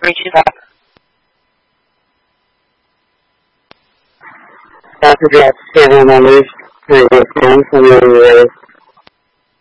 reaches up. After that, several members of this council